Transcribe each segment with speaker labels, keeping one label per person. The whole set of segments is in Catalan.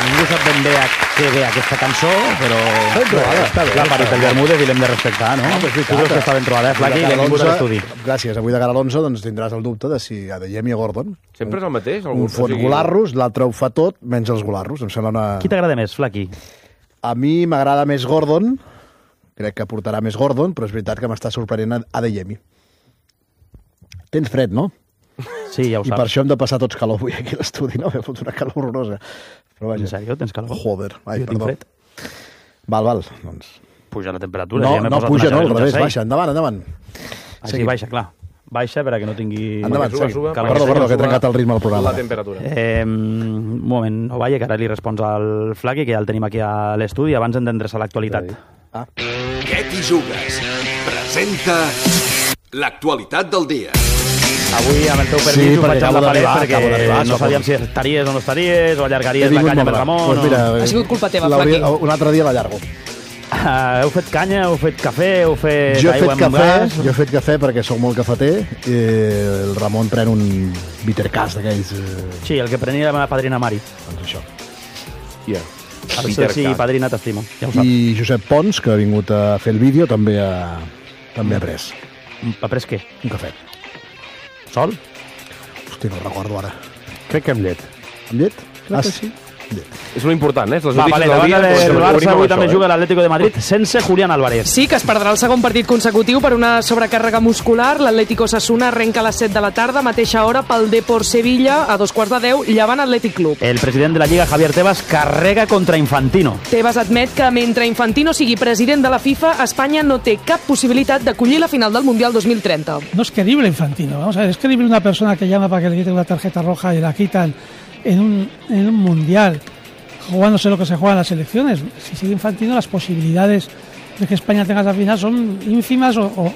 Speaker 1: ningú sap ben bé a què ve aquesta cançó, però la parit del Bermúdez i l'hem de respectar, no? Tu creus que està ben trobada, Flaqui, i l'hem vingut a l'estudi.
Speaker 2: Gràcies. Avui de cara a l'11 doncs tindràs el dubte de si Adeyemi o Gordon.
Speaker 3: Sempre és el mateix?
Speaker 2: Un fot golarros, l'altre ho fa tot, menys els golarros. Em sembla una...
Speaker 1: Qui t'agrada més, Flaqui?
Speaker 2: A mi m'agrada més Gordon, crec que portarà més Gordon, però és veritat que m'està sorprenent Adeyemi. Tens fred, no?
Speaker 1: Sí, ja ho
Speaker 2: I
Speaker 1: saps.
Speaker 2: per això hem de passar tots calor avui aquí a l'estudi, no? M'he fotut una calor horrorosa. Però vaja.
Speaker 1: En sèrio? Tens calor?
Speaker 2: Joder. Ai,
Speaker 1: Jo tinc
Speaker 2: perdó.
Speaker 1: fred.
Speaker 2: Val. Doncs...
Speaker 1: Puja la temperatura.
Speaker 2: No,
Speaker 1: ja m'he
Speaker 2: no
Speaker 1: posat
Speaker 2: puja,
Speaker 1: una
Speaker 2: no, al
Speaker 1: jaqueta,
Speaker 2: revés,
Speaker 1: un
Speaker 2: baixa. Endavant.
Speaker 1: Sí, baixa, clar. Baixa perquè no tingui...
Speaker 2: Endavant,
Speaker 3: Suba,
Speaker 2: segui.
Speaker 3: suba.
Speaker 2: Perdó, que he trencat el ritme del programa.
Speaker 3: La temperatura.
Speaker 1: Un moment, Ovalle, que ara li respons al Flaqui, que ja el tenim aquí a l'estudi, abans hem d'endreçar l'actualitat.
Speaker 4: Què t'hi jugues? Presenta l'actualitat del dia.
Speaker 1: Avui, amb el teu permís,
Speaker 2: Sí,
Speaker 1: ho faig
Speaker 2: perquè
Speaker 1: amb la paret,
Speaker 2: acabo d'arribar,
Speaker 1: perquè no
Speaker 2: som-
Speaker 1: sabíem si estaries o no estaries, o allargaries la canya amb el Ramon...
Speaker 2: Pues mira,
Speaker 5: Ha sigut culpa teva,
Speaker 2: l'hauria-
Speaker 5: Flaqui.
Speaker 2: un altre dia l'allargo.
Speaker 1: Heu fet canya, heu fet cafè, heu fet
Speaker 2: Jo he
Speaker 1: aigua
Speaker 2: fet
Speaker 1: amb
Speaker 2: cafè,
Speaker 1: gas...
Speaker 2: jo he fet cafè perquè sóc molt cafeter, i el Ramon pren un bittercast d'aquells...
Speaker 1: Sí, el que prenia la meva padrina Mari.
Speaker 2: Doncs això.
Speaker 1: A veure si padrina t'estimo, ja ho saps.
Speaker 2: I Josep Pons, que ha vingut a fer el vídeo, també ha pres
Speaker 1: Ha pres què?
Speaker 2: un cafè.
Speaker 1: Sol?
Speaker 2: Hosti, no el recordo ara.
Speaker 3: Crec que amb llet.
Speaker 2: Amb llet?
Speaker 3: Crec que sí. És lo important, Les
Speaker 1: Va,
Speaker 3: notícies
Speaker 1: vale,
Speaker 3: del
Speaker 1: davant
Speaker 3: dia...
Speaker 1: del
Speaker 3: doncs,
Speaker 1: Barça
Speaker 3: obrim
Speaker 1: avui
Speaker 3: amb
Speaker 1: també
Speaker 3: això,
Speaker 1: juga l'Atlético de Madrid sense Julián Álvarez.
Speaker 5: Sí, que es perdrà el segon partit consecutiu per una sobrecàrrega muscular. L'Atlético Osasuna arrenca a les 7 de la tarda, mateixa hora pel Depor Sevilla, a 2:15, Llevant Atlètic Club.
Speaker 1: El president de la Lliga, Javier Tebas, carrega contra Infantino.
Speaker 5: Tebas admet que mentre Infantino sigui president de la FIFA, Espanya no té cap possibilitat d'acollir la final del Mundial 2030.
Speaker 6: No es querible Infantino, vamos a ver, es querible una persona que llama para que le quiten una tarjeta roja y la quitan en un mundial, jugándose lo que se juega en las elecciones. Si sigue Infantino, las posibilidades de que España tenga esa final son ínfimas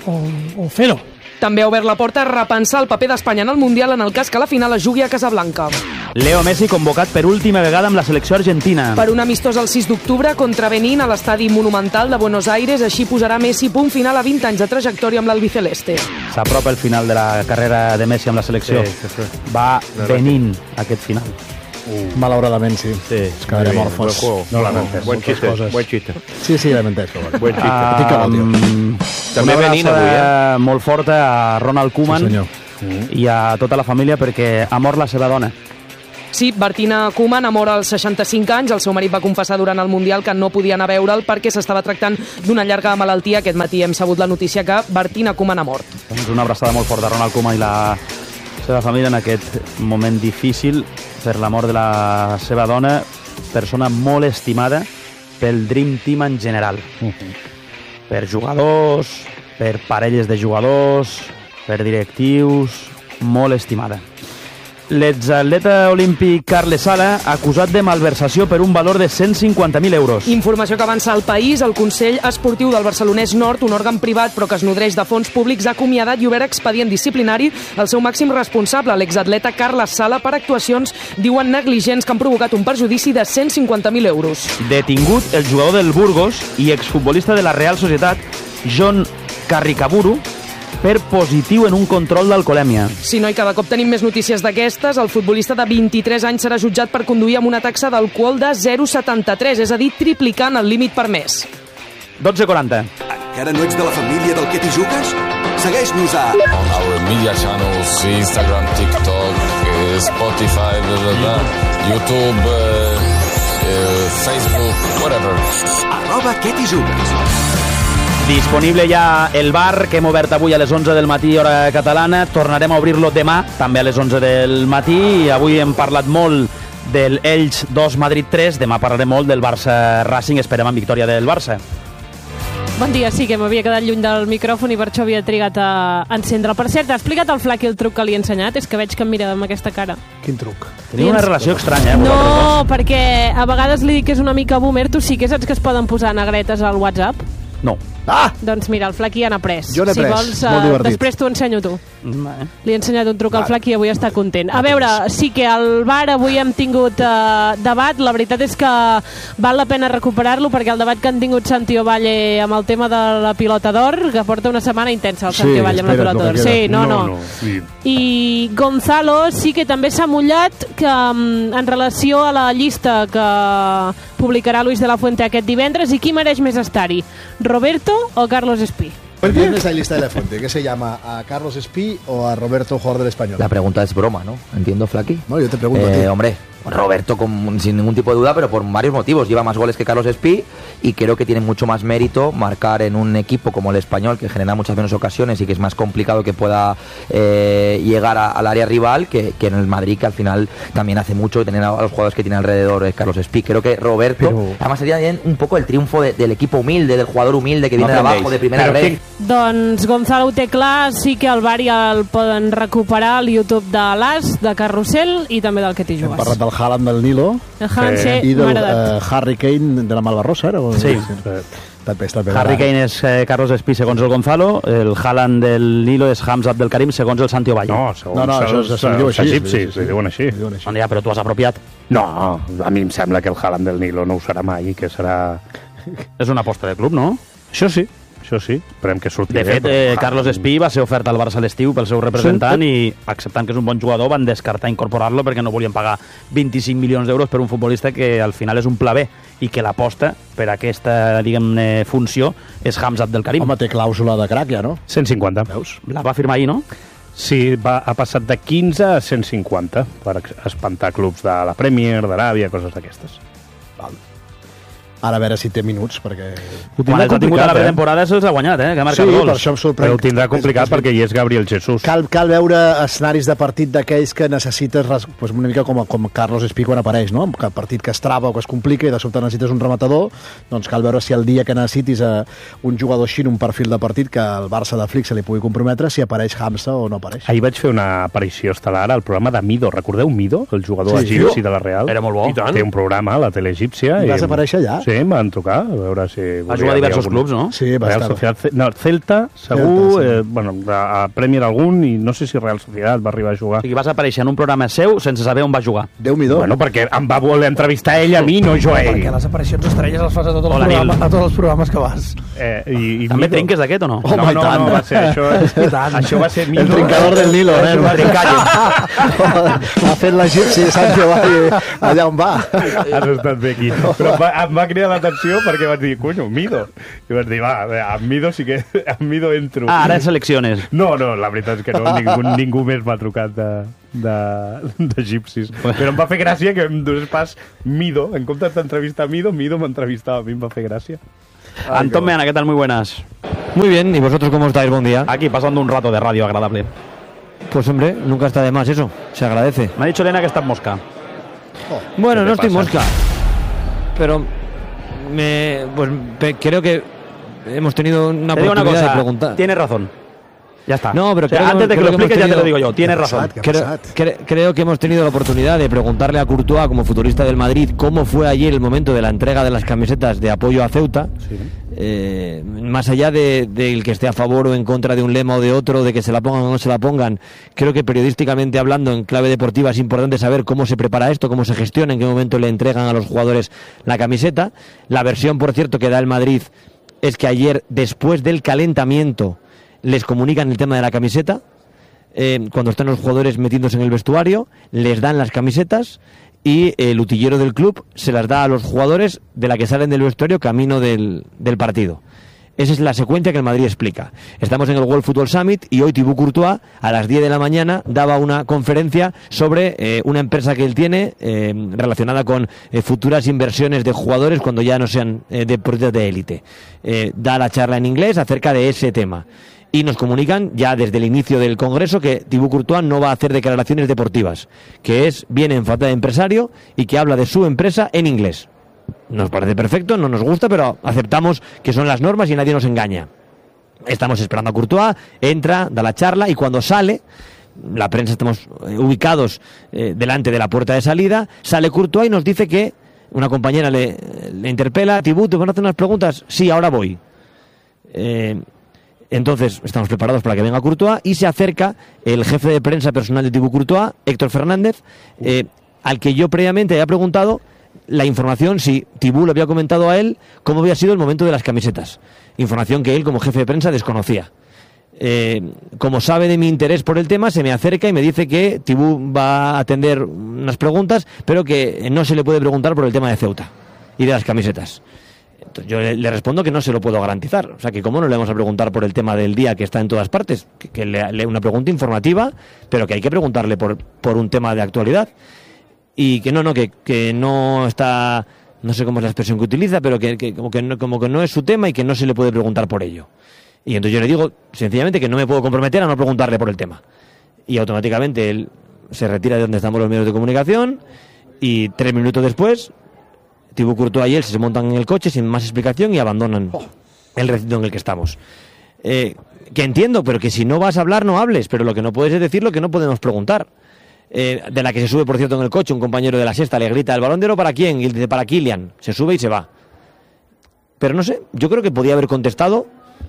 Speaker 6: o cero.
Speaker 5: També ha obert la porta a repensar el paper d'Espanya en el Mundial en el cas que la final es jugui a Casablanca.
Speaker 1: Leo Messi convocat per última vegada amb la selecció argentina.
Speaker 5: Per un amistós el 6 d'octubre contra Benín a l'estadi Monumental de Buenos Aires, així posarà Messi punt final a 20 anys de trajectòria amb l'albiceleste.
Speaker 1: S'apropa el final de la carrera de Messi amb la selecció.
Speaker 3: Sí.
Speaker 1: Va Benín aquest final.
Speaker 2: Malauradament, sí. Es quedarem orfos.
Speaker 3: No lamentes. Buen
Speaker 2: moltes
Speaker 3: chiste,
Speaker 2: coses.
Speaker 3: buen chiste.
Speaker 2: Sí, l'hem entès. Però bueno.
Speaker 3: Buen chiste.
Speaker 2: Estic calor, tio.
Speaker 3: També
Speaker 1: una
Speaker 3: Benín
Speaker 1: abraçada
Speaker 3: avui,
Speaker 1: molt forta a Ronald Koeman
Speaker 2: Sí, senyor.
Speaker 1: i a tota la família perquè ha mort la seva dona.
Speaker 5: Sí, Bertina Koeman ha mort als 65 anys. El seu marit va confessar durant el Mundial que no podia anar a veure'l perquè s'estava tractant d'una llarga malaltia. Aquest matí hem sabut la notícia que Bertina Koeman ha mort.
Speaker 1: Doncs una abraçada molt forta a Ronald Koeman i la seva família en aquest moment difícil per la mort de la seva dona, persona molt estimada pel Dream Team en general. Per jugadors, per parelles de jugadors, per directius, molt estimada. L'exatleta olímpic Carles Sala, acusat de malversació per un valor de 150.000 euros.
Speaker 5: Informació que avança al país. El Consell Esportiu del Barcelonès Nord, un òrgan privat però que es nodreix de fons públics, ha acomiadat i obert expedient disciplinari al seu màxim responsable, l'exatleta Carles Sala, per actuacions, diuen, negligents que han provocat un perjudici de 150.000 euros.
Speaker 1: Detingut el jugador del Burgos i exfutbolista de la Real Societat, John Carricaburu, per positiu en un control d'alcoholèmia.
Speaker 5: Si no, i cada cop tenim més notícies d'aquestes. El futbolista de 23 anys serà jutjat per conduir amb una taxa d'alcohol de 0,73, és a dir, triplicant el límit permès.
Speaker 1: 12:40.
Speaker 4: Encara no ets de la família del Què t'hi jugues? Segueix-nos a
Speaker 7: on our media channels, Instagram, TikTok, Spotify, blah, blah, blah, YouTube, Facebook, whatever.
Speaker 4: @Què t'hi jugues.
Speaker 1: Disponible ja el bar que hem obert avui a les 11 del matí, hora catalana. Tornarem a obrir-lo demà, també a les 11 del matí. Avui hem parlat molt del Elx 2, Madrid 3. Demà parlarem molt del Barça Racing. Esperem en victòria del Barça.
Speaker 8: Bon dia, sí, que m'havia quedat lluny del micròfon i per això havia trigat a encendre'l. Per cert, ha explicat al Flaqui el truc que li he ensenyat? És que veig que em mira amb aquesta cara.
Speaker 2: Quin truc?
Speaker 1: Tenim una relació estranya,
Speaker 8: No, perquè a vegades li dic que és una mica boomer. Tu sí que saps que es poden posar negretes al WhatsApp?
Speaker 1: No.
Speaker 8: Doncs mira, el Flaqui ja n'ha pres.
Speaker 2: Jo n'he
Speaker 8: si
Speaker 2: pres,
Speaker 8: vols,
Speaker 2: molt divertit.
Speaker 8: després t'ho ensenyo tu. Li he ensenyat un truc al Flaqui i avui està content. A veure, sí que al bar avui hem tingut debat. La veritat és que val la pena recuperar-lo perquè el debat que han tingut Santi Ovalle amb el tema de la pilota d'or, que porta una setmana intensa el Santi Ovalle amb la pilota d'or. Sí, no.
Speaker 3: Sí.
Speaker 8: I Gonzalo sí que també s'ha mullat que en relació a la llista que publicarà Luis de la Fuente aquest divendres i qui mereix més estar-hi, Roberto o Carlos Espí.
Speaker 2: ¿Quién es la lista de la Fuente? ¿Qué se llama? ¿A Carlos Espí o a Roberto, jugador del Español?
Speaker 9: La pregunta es broma, ¿no? Entiendo, Flaqui.
Speaker 2: No, yo te pregunto a ti.
Speaker 9: Hombre, Roberto sin ningún tipo de duda, pero por varios motivos. Lleva más goles que Carlos Espí y creo que tiene mucho más mérito marcar en un equipo como el Español, que genera muchas menos ocasiones y que es más complicado que pueda llegar al área rival que en el Madrid, que al final también hace mucho y tener a los jugadores que tiene alrededor Carlos Espí. Creo que Roberto, además sería bien un poco el triunfo del equipo humilde, del jugador humilde que viene de abajo, de primera red.
Speaker 8: Doncs Gonzalo ho té clar, sí que el bar ja el poden recuperar al YouTube de l'As, de Carrusel i també del Que t'hi
Speaker 2: Hem
Speaker 8: jugues.
Speaker 2: parlat del Haaland del Nilo
Speaker 8: El Haaland, sí,
Speaker 2: i
Speaker 8: m'ha
Speaker 2: del
Speaker 8: agradat.
Speaker 2: Harry Kane de la Malvarrosa, era?
Speaker 1: Sí.
Speaker 2: Està bé.
Speaker 1: Harry Kane és Carlos Espí segons el Gonzalo, el Haaland del Nilo és Hamza Abdel Karim segons el Santi Ovalle.
Speaker 3: No, segons
Speaker 2: això se diu
Speaker 3: els
Speaker 2: així.
Speaker 3: egipcis, li diuen així.
Speaker 1: Bueno, ja, però tu has apropiat.
Speaker 3: No, a mi em sembla que el Haaland del Nilo no ho serà mai i que serà...
Speaker 1: És una aposta de club, no?
Speaker 3: Això sí. Esperem que surti
Speaker 1: De
Speaker 3: bé.
Speaker 1: fet, Carlos Espí va ser ofert al Barça a l'estiu pel seu representant i, acceptant que és un bon jugador, van descartar incorporar-lo perquè no volien pagar 25 milions d'euros per un futbolista que al final és un pla B i que l'aposta per aquesta, diguem-ne, funció és Hamza Abdel Karim.
Speaker 2: Home, té clàusula de crac ja, no?
Speaker 3: 150.
Speaker 1: Veus? La va firmar ahir, no?
Speaker 3: Sí, ha passat de 15 a 150 per espantar clubs de la Premier, d'Aràbia, coses d'aquestes.
Speaker 2: Ara a veure si té minuts, perquè...
Speaker 1: Quan els ha tingut a la pretemporada se'ls ha guanyat, que ha marcat
Speaker 2: Sí,
Speaker 1: gols.
Speaker 2: per això em sorprèn.
Speaker 3: Però ho tindrà complicat perquè hi és Gabriel Jesús.
Speaker 2: Cal veure escenaris de partit d'aquells que necessites pues, una mica com Carlos Espí quan apareix, no? Que partit que es trava o que es complica i de sobte necessites un rematador, doncs cal veure si el dia que necessitis un jugador així en un perfil de partit que el Barça de Flick se li pugui comprometre, si apareix Hamza o no apareix.
Speaker 3: Ahir vaig fer una aparició estel·lar al programa de Mido. Recordeu Mido, el jugador egipci de la Real?
Speaker 1: Era molt bo.
Speaker 3: Té un programa a la tele egípcia.
Speaker 2: I vas aparèixer allà?
Speaker 3: Sí, em van trucar a veure si...
Speaker 1: Va jugar a diversos clubs, no?
Speaker 2: Sí, va
Speaker 3: Real
Speaker 2: estar...
Speaker 3: Sociedad, no, Celta, segur,
Speaker 2: Celta, sí.
Speaker 3: bueno, a Premier algun, i no sé si Real Sociedad va arribar a jugar.
Speaker 1: O sigui, vas aparèixer en un programa seu sense saber on va jugar.
Speaker 2: Déu-n'hi-do.
Speaker 3: Bueno, perquè em va voler entrevistar ell a mi, no jo a ell.
Speaker 6: Perquè les aparicions estrelles les fas a tots
Speaker 1: Hola, Nil.
Speaker 6: a tots els programes que vas.
Speaker 3: I
Speaker 1: També
Speaker 3: Mido-
Speaker 1: trinques d'aquest o no?
Speaker 2: Oh,
Speaker 3: no,
Speaker 2: i tant.
Speaker 3: no, va ser això. Això va ser
Speaker 2: El
Speaker 3: Mido.
Speaker 2: trincador del Nilo,
Speaker 3: Això va
Speaker 2: trincallo. Ha fet l'egipci Santi Ovalle allà on va.
Speaker 3: Has estat bé aquí. Però em va cridar l'atenció perquè vaig dir, coño, Mido. I vaig dir, va, amb Mido sí que... Amb Mido entro.
Speaker 1: Ah, ara selecciones.
Speaker 3: No, la veritat és que no, ningú més m'ha trucat d'egipcis. Però em va fer gràcia que em donés pas Mido. En comptes d'entrevistar Mido m'entrevistava a mi, em va fer gràcia.
Speaker 1: Antón Meana, ¿qué tal? Muy buenas.
Speaker 10: Muy bien, ¿y vosotros cómo estáis? Buen día.
Speaker 1: Aquí, pasando un rato de radio agradable.
Speaker 10: Pues hombre, nunca está de más eso, se agradece.
Speaker 1: Me ha dicho Elena que está en mosca.
Speaker 10: Bueno,
Speaker 3: ¿qué
Speaker 10: no
Speaker 3: te
Speaker 10: estoy
Speaker 3: pasa?
Speaker 10: mosca, pero creo que hemos tenido una
Speaker 1: Te digo una
Speaker 10: oportunidad
Speaker 1: cosa,
Speaker 10: de preguntar.
Speaker 1: tienes razón. Ya está.
Speaker 10: No, pero
Speaker 1: O sea,
Speaker 10: creo-
Speaker 1: antes de que
Speaker 10: creo
Speaker 1: lo
Speaker 10: que hemos
Speaker 1: expliques ya te lo
Speaker 10: tenido-
Speaker 1: digo yo. Tienes razón.
Speaker 2: ¿Qué ha pasado?
Speaker 10: Creo que hemos tenido la oportunidad de preguntarle a Courtois, como futbolista del Madrid, cómo fue ayer el momento de la entrega de las camisetas de apoyo a Ceuta. Más allá del que esté a favor o en contra de un lema o de otro, de que se la pongan o no se la pongan, creo que periodísticamente hablando, en clave deportiva, es importante saber cómo se prepara esto, cómo se gestiona, en qué momento le entregan a los jugadores la camiseta. La versión, por cierto, que da el Madrid es que ayer, después del calentamiento, les comunican el tema de la camiseta. Cuando están los jugadores metiéndose en el vestuario, les dan las camisetas y el utillero del club se las da a los jugadores de la que salen del vestuario camino del partido. Esa es la secuencia que el Madrid explica. Estamos en el World Football Summit y hoy Thibaut Courtois a las 10 de la mañana daba una conferencia sobre una empresa que él tiene relacionada con futuras inversiones de jugadores cuando ya no sean deportistas de élite. Da la charla en inglés acerca de ese tema. Y nos comunican ya desde el inicio del Congreso que Thibaut Courtois no va a hacer declaraciones deportivas, que viene en falta de empresario y que habla de su empresa en inglés. Nos parece perfecto, no nos gusta, pero aceptamos que son las normas y nadie nos engaña. Estamos esperando a Courtois, entra, da la charla y cuando sale, la prensa estamos ubicados delante de la puerta de salida, sale Courtois y nos dice que una compañera le interpela, Thibaut, ¿te van a hacer unas preguntas? Sí, ahora voy. Entonces estamos preparados para que venga Courtois y se acerca el jefe de prensa personal de Thibaut Courtois, Héctor Fernández, al que yo previamente había preguntado la información, si Thibaut le había comentado a él cómo había sido el momento de las camisetas. Información que él como jefe de prensa desconocía. Como sabe de mi interés por el tema, se me acerca y me dice que Thibaut va a atender unas preguntas, pero que no se le puede preguntar por el tema de Ceuta y de las camisetas. Entonces yo le respondo que no se lo puedo garantizar. O sea, que cómo no le vamos a preguntar por el tema del día que está en todas partes, que una pregunta informativa, pero que hay que preguntarle por un tema de actualidad. Y que no está, no sé cómo es la expresión que utiliza, pero como que no es su tema y que no se le puede preguntar por ello. Y entonces yo le digo sencillamente que no me puedo comprometer a no preguntarle por el tema. Y automáticamente él se retira de donde estamos los medios de comunicación y 3 minutos después Thibaut Courtois y él se montan en el coche sin más explicación y abandonan el recinto en el que estamos. Que entiendo, pero que si no vas a hablar no hables, pero lo que no puedes es decir lo que no podemos preguntar. De la que se sube, por cierto, en el coche un compañero de la Sexta, le grita: ¿el Balón de Oro para quién? Y dice: para Kylian. Se sube y se va. Pero no sé, yo creo que podía haber contestado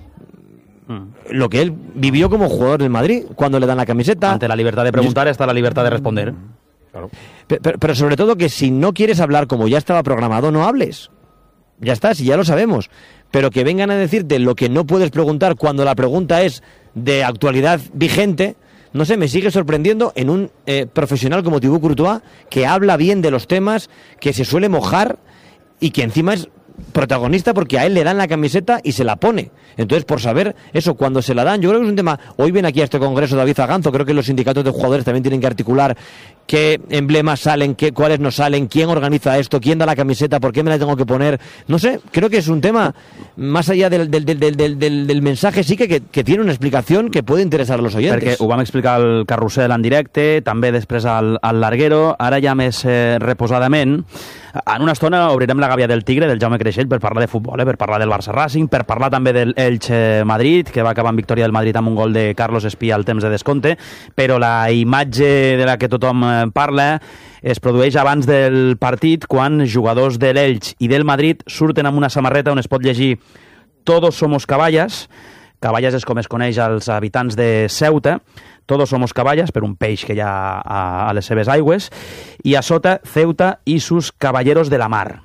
Speaker 10: lo que él vivió como jugador del Madrid cuando le dan la camiseta.
Speaker 1: Ante la libertad de preguntar está la libertad de responder.
Speaker 3: Claro.
Speaker 10: Pero sobre todo que si no quieres hablar como ya estaba programado, no hables. Ya está, si ya lo sabemos. Pero que vengan a decirte lo que no puedes preguntar cuando la pregunta es de actualidad vigente, no sé, me sigue sorprendiendo en un profesional como Thibaut Courtois, que habla bien de los temas, que se suele mojar y que encima es protagonista porque a él le dan la camiseta y se la pone. Entonces, por saber eso, cuando se la dan, yo creo que es un tema. Hoy viene aquí a este congreso David Zaganzo, creo que los sindicatos de jugadores también tienen que articular qué emblemas salen, cuáles no salen, quién organiza esto, quién da la camiseta, por qué me la tengo que poner. No sé, creo que es un tema más allá del mensaje, sí que tiene una explicación que puede interesar a los oyentes.
Speaker 1: Perquè ho vam explicar al Carrusel en directe, també després al Larguero, ara ja més reposadament. En una estona obrirem la gàbia del Tigre, del Jaume Creixell, per parlar de futbol, per parlar del Barça Racing, per parlar també del Elche Madrid, que va acabar en victòria del Madrid amb un gol de Carlos Espí al temps de descompte, però la imatge de la que tothom parla es produeix abans del partit, quan jugadors de l'Elche i del Madrid surten amb una samarreta on es pot llegir «Todos somos caballas». Caballas és com es coneix als habitants de Ceuta. Todos somos caballas, per un peix que hi ha a les seves aigües, i a sota Ceuta i sus caballeros de la mar.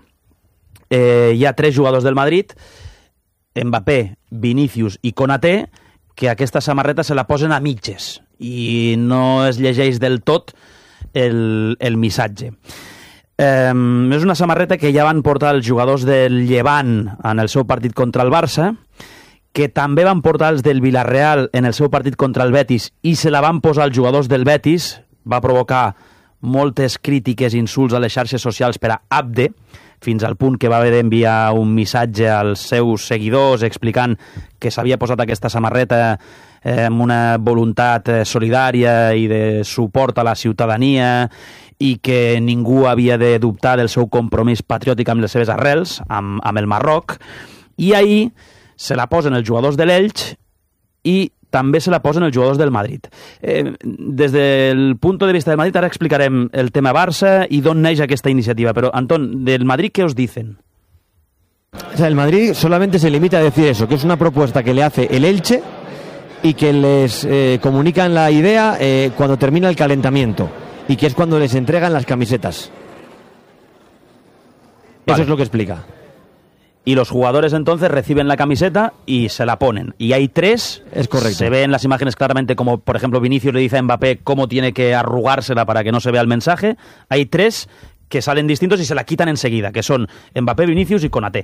Speaker 1: Hi ha 3 jugadors del Madrid, Mbappé, Vinícius i Konaté, que aquesta samarreta se la posen a mitges i no es llegeix del tot el missatge. És una samarreta que ja van portar els jugadors del Llevant en el seu partit contra el Barça, que també van portar els del Villarreal en el seu partit contra el Betis i se la van posar els jugadors del Betis. Va provocar moltes crítiques i insults a les xarxes socials per a Abde, fins al punt que va haver d'enviar un missatge als seus seguidors explicant que s'havia posat aquesta samarreta amb una voluntat solidària i de suport a la ciutadania i que ningú havia de dubtar del seu compromís patriòtic amb les seves arrels, amb el Marroc. I ahir se la posen els jugadors de l'Elche i també se la posen els jugadors del Madrid. Des del punt de vista del Madrid, ara explicarem el tema Barça i d'on neix aquesta iniciativa. Però, Antón, del Madrid, ¿qué os dicen?
Speaker 10: O sea, el Madrid solamente se limita a decir eso, que es una propuesta que le hace el Elche y que les comunican la idea cuando termina el calentamiento y que es cuando les entregan las camisetas. Vale. Eso es lo que explica.
Speaker 1: Y los jugadores entonces reciben la camiseta y se la ponen. Y hay 3.
Speaker 10: Es correcto.
Speaker 1: Se ve en las imágenes claramente como, por ejemplo, Vinicius le dice a Mbappé cómo tiene que arrugársela para que no se vea el mensaje. Hay 3 que salen distintos y se la quitan enseguida, que son Mbappé, Vinicius y Konaté.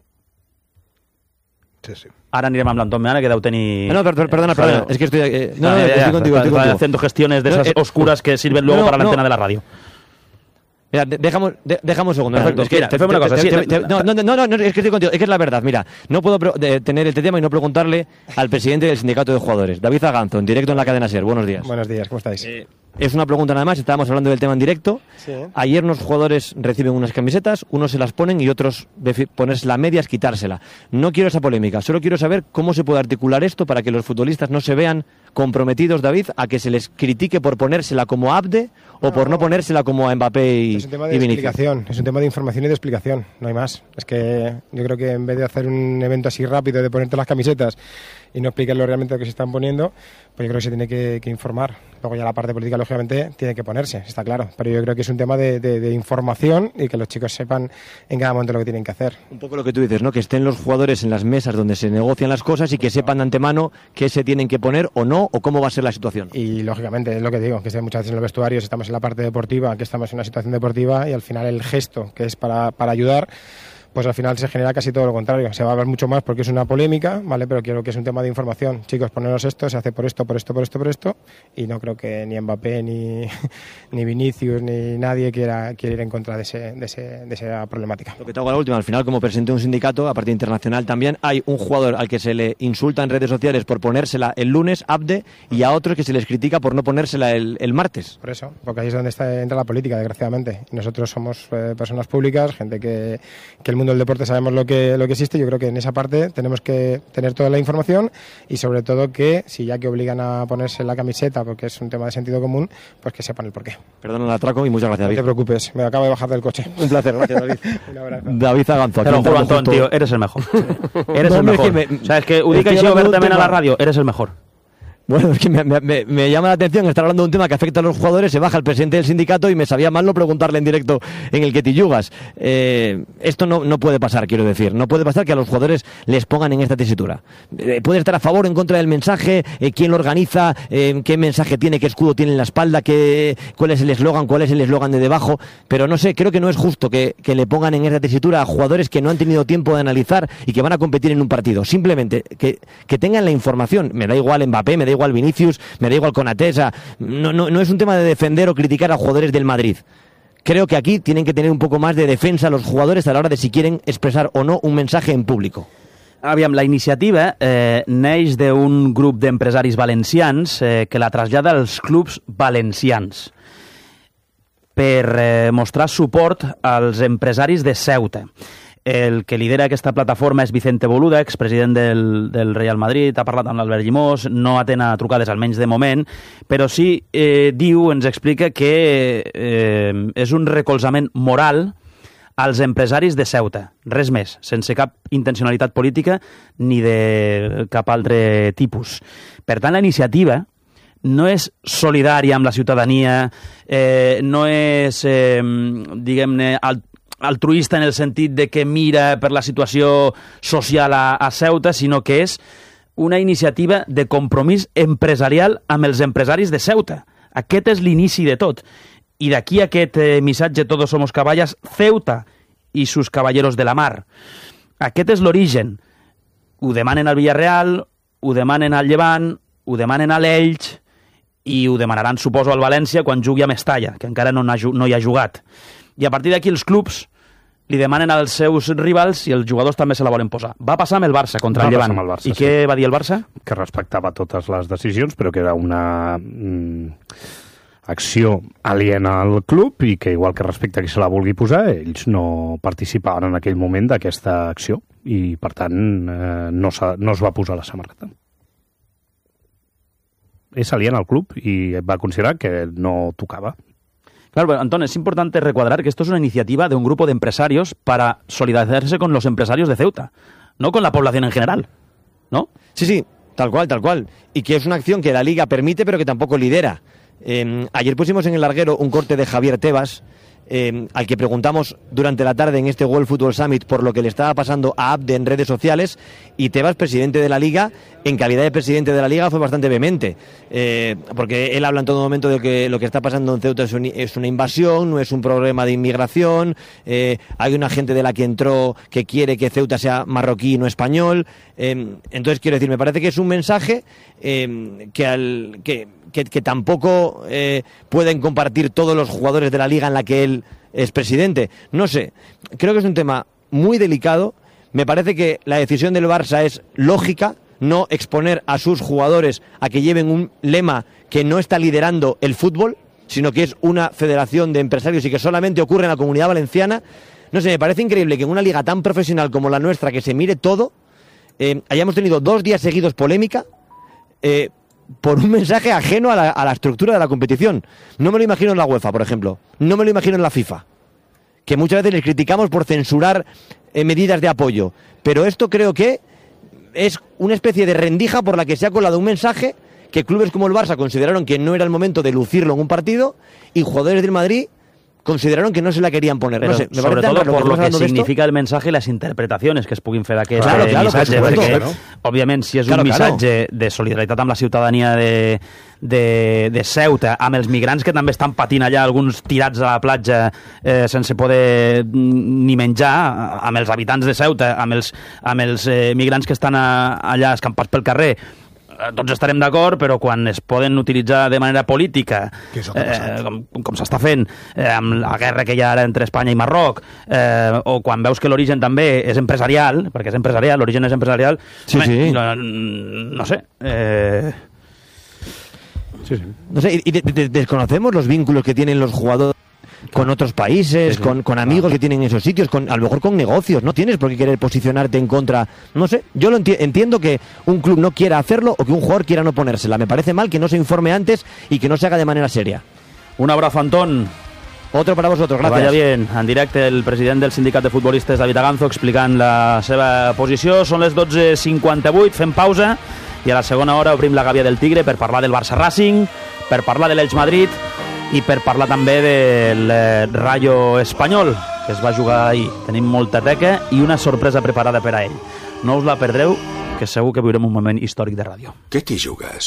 Speaker 2: Sí, sí.
Speaker 1: Ara anirem amb l'Anton Meana, que deu tenir...
Speaker 10: No, perdona. Es que estoy... estoy contigo.
Speaker 1: Haciendo gestiones de esas oscuras que sirven luego para la antena de la radio.
Speaker 10: Mira, dejamos un segundo.
Speaker 1: Perfecto. Es que, mira, te una cosa.
Speaker 10: Es que estoy contigo. Es que es la verdad. Mira, no puedo tener este tema y no preguntarle al presidente del sindicato de jugadores, David Zaganzo, en directo en la cadena SER. Buenos días.
Speaker 11: Buenos días, ¿cómo estáis?
Speaker 10: Es una pregunta nada más. Estábamos hablando del tema en directo.
Speaker 11: Sí.
Speaker 10: Ayer unos jugadores reciben unas camisetas, unos se las ponen y otros ponérsela a medias, quitársela. No quiero esa polémica. Solo quiero saber cómo se puede articular esto para que los futbolistas no se vean comprometidos, David, a que se les critique por ponérsela como Abde o por no ponérsela como a Mbappé y
Speaker 11: Es un tema de
Speaker 10: Vinicius?
Speaker 11: explicación, es un tema de información y de explicación, no hay más. Es que yo creo que en vez de hacer un evento así rápido, de ponerte las camisetas y no explicarlo realmente lo que se están poniendo, pues yo creo que se tiene que informar. Luego ya la parte política, lógicamente, tiene que ponerse, está claro. Pero yo creo que es un tema de información y que los chicos sepan en cada momento lo que tienen que hacer.
Speaker 10: Un poco lo que tú dices, ¿no? Que estén los jugadores en las mesas donde se negocian las cosas y que sepan de antemano qué se tienen que poner o no, o cómo va a ser la situación.
Speaker 11: Y lógicamente es lo que digo, que muchas veces en los vestuarios estamos en la parte deportiva, que estamos en una situación deportiva y al final el gesto que es para ayudar, pues al final se genera casi todo lo contrario. Se va a ver mucho más porque es una polémica, ¿vale? Pero creo que es un tema de información. Chicos, poneros esto, se hace por esto, y no creo que ni Mbappé, ni Vinicius, ni nadie quiera ir en contra de esa problemática.
Speaker 10: Lo que te hago la última, al final, como presidente de un sindicato, aparte internacional también, hay un jugador al que se le insulta en redes sociales por ponérsela el lunes, Abde, y a otros que se les critica por no ponérsela el martes.
Speaker 11: Por eso, porque ahí es donde entra la política, desgraciadamente. Y nosotros somos personas públicas, gente que el mundo del deporte sabemos lo que existe. Yo creo que en esa parte tenemos que tener toda la información y sobre todo que si ya que obligan a ponerse la camiseta porque es un tema de sentido común, pues que sepan el porqué.
Speaker 10: Perdona el atraco y muchas gracias, David.
Speaker 11: No te preocupes, me acabo de bajar del coche.
Speaker 10: Un placer, gracias, David.
Speaker 11: Un abrazo.
Speaker 10: David Zaganzo.
Speaker 1: Te lo juro, Antón, tío, eres el mejor. Eres
Speaker 10: No,
Speaker 1: el mejor.
Speaker 10: o
Speaker 1: sea, es que ho dic així obertament a la ràdio, eres el mejor.
Speaker 10: Bueno, es que me llama la atención estar hablando de un tema que afecta a los jugadores, se baja el presidente del sindicato y me sabía mal no preguntarle en directo en el Quetillugas. Esto no puede pasar, quiero decir. No puede pasar que a los jugadores les pongan en esta tesitura. Puede estar a favor o en contra del mensaje, quién lo organiza, qué mensaje tiene, qué escudo tiene en la espalda, cuál es el eslogan de debajo, pero no sé, creo que no es justo que le pongan en esta tesitura a jugadores que no han tenido tiempo de analizar y que van a competir en un partido. Simplemente que tengan la información. Me da igual Mbappé, me da igual Vinicius, me da igual Konaté. No es un tema de defender o criticar a jugadores del Madrid. Creo que aquí tienen que tener un poco más de defensa los jugadores a la hora de si quieren expresar o no un mensaje en público.
Speaker 1: Aviam, la iniciativa neix d'un grup d'empresaris valencians que la trasllada als clubs valencians per mostrar suport als empresaris de Ceuta. El que lidera aquesta plataforma és Vicente Boluda, expresident del Real Madrid, ha parlat amb l'Albert Llimós, no atén a trucades, almenys de moment, però sí ens explica que és un recolzament moral als empresaris de Ceuta, res més, sense cap intencionalitat política ni de cap altre tipus. Per tant, la iniciativa no és solidària amb la ciutadania, no és, diguem-ne, altruista en el sentit de que mira per la situació social a Ceuta, sinó que és una iniciativa de compromís empresarial amb els empresaris de Ceuta. Aquest és l'inici de tot. I d'aquí aquest missatge Todos somos caballas, Ceuta i sus caballeros de la mar. Aquest és l'origen. Ho demanen al Villarreal, ho demanen al Llevant, ho demanen a l'Elx i ho demanaran, suposo, al València quan jugui a Mestalla, que encara no hi ha jugat. I a partir d'aquí els clubs li demanen als seus rivals i els jugadors també se la volen posar. Va passar amb el Barça contra el Llevant.
Speaker 3: Barça,
Speaker 1: I què va dir el Barça?
Speaker 3: Que respectava totes les decisions, però que era una acció aliena al club i que, igual que respecte a qui se la vulgui posar, ells no participaven en aquell moment d'aquesta acció i, per tant, no es va posar la samarreta. És alien al club i va considerar que no tocava.
Speaker 1: Claro, pero, Antón, es importante recuadrar que esto es una iniciativa de un grupo de empresarios para solidarizarse con los empresarios de Ceuta, no con la población en general, ¿no?
Speaker 10: Sí, tal cual. Y que es una acción que la Liga permite, pero que tampoco lidera. Ayer pusimos en el larguero un corte de Javier Tebas, al que preguntamos durante la tarde en este World Football Summit por lo que le estaba pasando a Abde en redes sociales, y Tebas, presidente de la Liga, en calidad de presidente de la Liga, fue bastante vehemente, porque él habla en todo momento de que lo que está pasando en Ceuta es una invasión, no es un problema de inmigración, hay una gente de la que entró que quiere que Ceuta sea marroquí y no español. Entonces, quiero decir, me parece que es un mensaje que tampoco pueden compartir todos los jugadores de la Liga en la que él es presidente. No sé, creo que es un tema muy delicado. Me parece que la decisión del Barça es lógica, no exponer a sus jugadores a que lleven un lema que no está liderando el fútbol, sino que es una federación de empresarios y que solamente ocurre en la Comunidad Valenciana. No sé, me parece increíble que en una liga tan profesional como la nuestra, que se mire todo, hayamos tenido 2 días seguidos polémica, por un mensaje ajeno a la estructura de la competición. No me lo imagino en la UEFA, por ejemplo. No me lo imagino en la FIFA, que muchas veces les criticamos por censurar medidas de apoyo. Pero esto creo que es una especie de rendija por la que se ha colado un mensaje que clubes como el Barça consideraron que no era el momento de lucirlo en un partido y jugadores del Madrid consideraron que no se la querían poner.
Speaker 1: Pero
Speaker 10: no sé, me
Speaker 1: sobretot por lo que significa el mensaje i les interpretacions que es puguin fer d'aquest missatge, perquè, òbviament, si és un missatge de solidaritat amb la ciutadania de Ceuta, amb els migrants que també estan patint allà, alguns tirats a la platja sense poder ni menjar, amb els habitants de Ceuta, amb els migrants que estan allà escampats pel carrer, tots estarem d'acord, però quan es poden utilitzar de manera política, com s'està fent amb la guerra que hi ha ara entre Espanya i Marroc, o quan veus que l'origen també és empresarial, perquè és empresarial, l'origen és empresarial, no sé.
Speaker 10: No sé, y desconocemos los vínculos que tienen los jugadores con otros países, con amigos que tienen esos sitios, a lo mejor con negocios. No tienes por qué querer posicionarte en contra. No sé, yo entiendo que un club no quiera hacerlo o que un jugador quiera no ponérsela. Me parece mal que no se informe antes y que no se haga de manera seria.
Speaker 1: Un abrazo, Antón.
Speaker 10: Otro para vosotros, gracias.
Speaker 1: Que vaya bien. En directe, el president del sindicat de futbolistes, David Aganzo, explicant la seva posició. Són les 12:58, fem pausa i a la segona hora obrim la gàbia del Tigre per parlar del Barça Racing, per parlar de l'Elx Madrid i per parlar també del Rayo Espanyol, que es va jugar ahir. Tenim molta teca i una sorpresa preparada per a ell. No us la perdreu, que segur que viurem un moment històric de ràdio.
Speaker 4: Què t'hi jugues?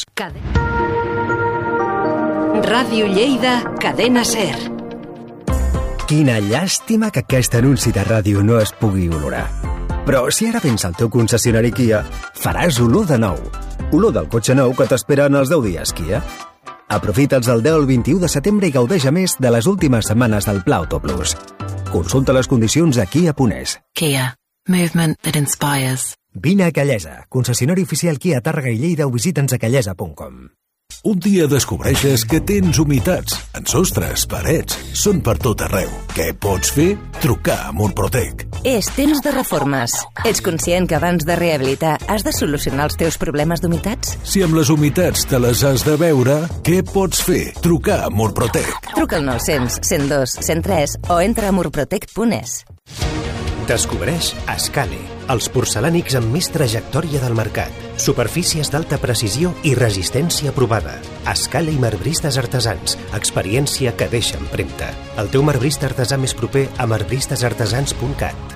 Speaker 12: Ràdio Lleida, Cadena SER.
Speaker 13: Quina llàstima que aquest anunci de ràdio no es pugui olorar. Però si ara vens al teu concessionari Kia, faràs olor de nou. Olor del cotxe nou que t'espera en els 10 dies Kia. Aprofita'ls del 10 al 21 de setembre i gaudeix a més de les últimes setmanes del Pla Auto Plus. Consulta les condicions a Kia.es.
Speaker 12: Kia. Movement that inspires.
Speaker 13: Vine a Callesa, concessionari oficial Kia Tàrrega i Lleida o visita'ns a callesa.com.
Speaker 14: Un dia descobreixes que tens humitats en sostres, parets, són per tot arreu. Què pots fer? Trucar a Murprotec.
Speaker 15: És temps de reformes. Ets conscient que abans de rehabilitar has de solucionar els teus problemes d'humitats?
Speaker 14: Si amb les humitats te les has de veure, què pots fer? Trucar a Murprotec.
Speaker 15: Truca al 900 102 103 o entra a murprotec.es.
Speaker 16: Descobreix Escale, els porcelànics amb més trajectòria del mercat. Superfícies d'alta precisió i resistència provada. Escale i marbristes artesans. Experiència que deixa empremta. El teu marbrista artesà més proper a marbristesartesans.cat.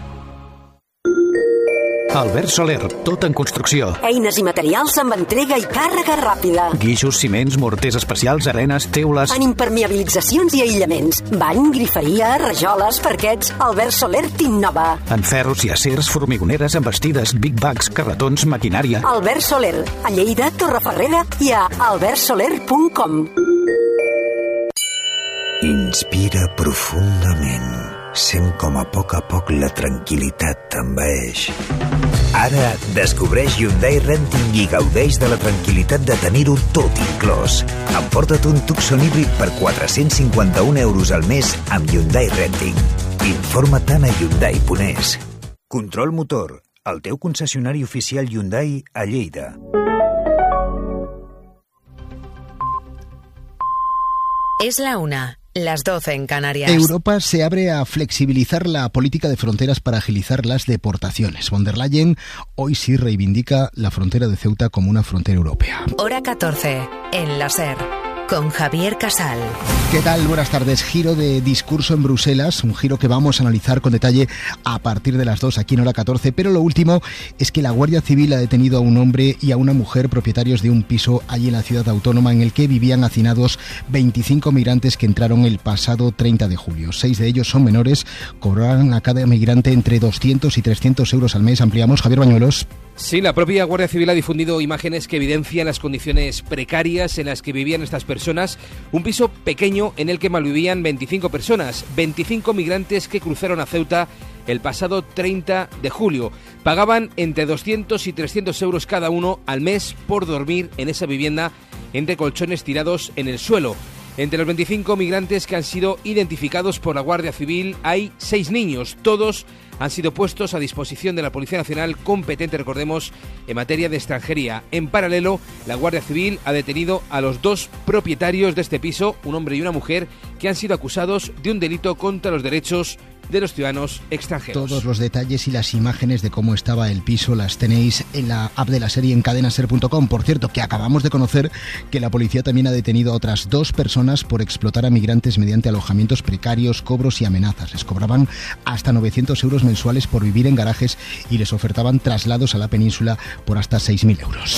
Speaker 17: Albert Soler, tot en construcció.
Speaker 18: Eines i materials amb entrega i càrrega ràpida.
Speaker 17: Guixos, ciments, morters especials, arenes, teules...
Speaker 18: En impermeabilitzacions i aïllaments. Bany, griferia, rajoles, parquets... Albert Soler t'innova.
Speaker 17: En ferros i acers, formigoneres, embestides, big bags, carretons, maquinària...
Speaker 18: Albert Soler, a Lleida, Torreferrera i a albertsoler.com.
Speaker 19: Inspira profundament. Sent com a poc la tranquil·litat t'envaeix. Ara descobreix Hyundai Renting i gaudeix de la tranquil·litat de tenir-ho tot inclòs. Emporta't un Tucson híbrid per 451 euros al mes amb Hyundai Renting. Informa't a Hyundai.es. Control Motor, el teu concessionari oficial Hyundai a Lleida.
Speaker 12: Es la 1. Las 12 en Canarias.
Speaker 20: Europa se abre a flexibilizar la política de fronteras para agilizar las deportaciones. Von der Leyen hoy sí reivindica la frontera de Ceuta como una frontera europea.
Speaker 12: Hora 14, en la SER, con Javier Casal.
Speaker 20: ¿Qué tal? Buenas tardes. Giro de discurso en Bruselas, un giro que vamos a analizar con detalle a partir de las 2 aquí en Hora 14, pero lo último es que la Guardia Civil ha detenido a un hombre y a una mujer propietarios de un piso allí en la ciudad autónoma en el que vivían hacinados 25 migrantes que entraron el pasado 30 de julio. 6 de ellos son menores, cobrarán a cada migrante entre 200 y 300 euros al mes. Ampliamos, Javier Bañuelos.
Speaker 21: Sí, la propia Guardia Civil ha difundido imágenes que evidencian las condiciones precarias en las que vivían estas personas. Un piso pequeño en el que malvivían 25 personas, 25 migrantes que cruzaron a Ceuta el pasado 30 de julio. Pagaban entre 200 y 300 euros cada uno al mes por dormir en esa vivienda entre colchones tirados en el suelo. Entre los 25 migrantes que han sido identificados por la Guardia Civil hay 6 niños. Todos han sido puestos a disposición de la Policía Nacional, competente, recordemos, en materia de extranjería. En paralelo, la Guardia Civil ha detenido a los 2 propietarios de este piso, un hombre y una mujer, que han sido acusados de un delito contra los derechos de los ciudadanos extranjeros.
Speaker 20: Todos los detalles y las imágenes de cómo estaba el piso las tenéis en la app de la serie en cadenaser.com. Por cierto, que acabamos de conocer que la policía también ha detenido a otras 2 personas por explotar a migrantes mediante alojamientos precarios, cobros y amenazas. Les cobraban hasta 900 euros mensuales por vivir en garajes y les ofertaban traslados a la península por hasta 6.000 euros.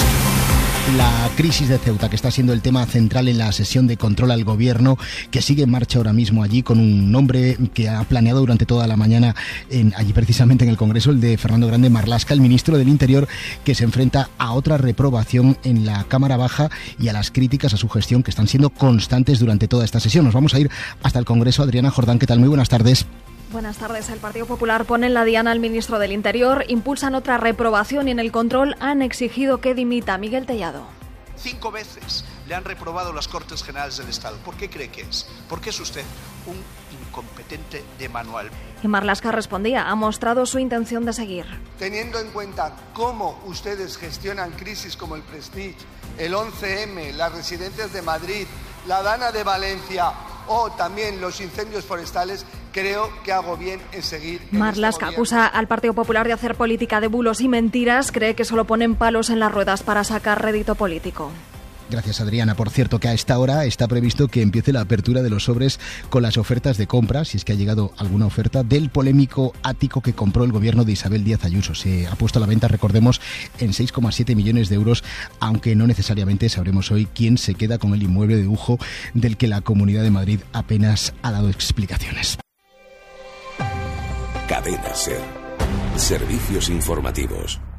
Speaker 20: La crisis de Ceuta, que está siendo el tema central en la sesión de control al gobierno, que sigue en marcha ahora mismo allí, con un nombre que ha planeado durante toda la mañana allí precisamente en el Congreso, el de Fernando Grande Marlaska, el ministro del Interior, que se enfrenta a otra reprobación en la Cámara Baja y a las críticas a su gestión que están siendo constantes durante toda esta sesión. Nos vamos a ir hasta el Congreso. Adriana Jordán, ¿qué tal? Muy buenas tardes.
Speaker 5: Buenas tardes. El Partido Popular pone en la diana al ministro del Interior, impulsan otra reprobación y en el control han exigido que dimita. Miguel Tellado.
Speaker 22: 5 veces le han reprobado las Cortes Generales del Estado. ¿Por qué cree que es? Porque es usted un incompetente de manual.
Speaker 5: Y Marlaska respondía, ha mostrado su intención de seguir.
Speaker 22: Teniendo en cuenta cómo ustedes gestionan crisis como el Prestige, el 11M, las residencias de Madrid, la Dana de Valencia o también los incendios forestales, creo que hago bien en seguir.
Speaker 5: Marlaska acusa al Partido Popular de hacer política de bulos y mentiras, cree que solo ponen palos en las ruedas para sacar rédito político.
Speaker 20: Gracias, Adriana. Por cierto, que a esta hora está previsto que empiece la apertura de los sobres con las ofertas de compra, si es que ha llegado alguna oferta, del polémico ático que compró el gobierno de Isabel Díaz Ayuso. Se ha puesto a la venta, recordemos, en 6,7 millones de euros, aunque no necesariamente sabremos hoy quién se queda con el inmueble de lujo del que la Comunidad de Madrid apenas ha dado explicaciones.
Speaker 14: Cadena SER. Servicios informativos.